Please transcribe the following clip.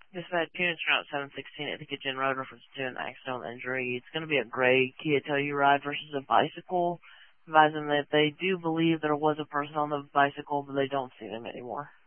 Dispatch units route 716 at the Kitchen Road, reference to an accidental injury. It's going to be a gray Kia Telluride versus a bicycle. Advising that they do believe there was a person on the bicycle, but they don't see them anymore.